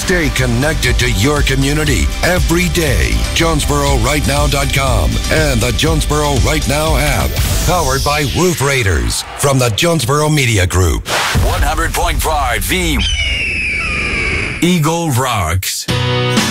Stay connected to your community every day. JonesboroRightNow.com and the Jonesboro Right Now app. Powered by Roof Raiders from the Jonesboro Media Group. 100.5 The Eagle Rocks.